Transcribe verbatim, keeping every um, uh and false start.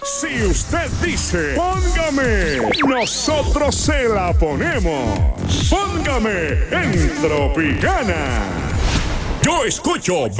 Si usted dice, póngame, nosotros se la ponemos. Póngame en Tropicana. Yo escucho